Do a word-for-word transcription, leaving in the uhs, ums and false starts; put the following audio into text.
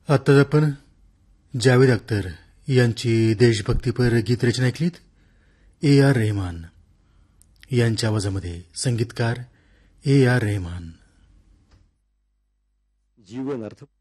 आत्ताच आपण जावेद अख्तर यांची देशभक्तीपर गीतरचना ऐकलीत. ए आर रेहमान यांच्या आवाजामध्ये संगीतकार ए आर रेहमान. जीवनार्थ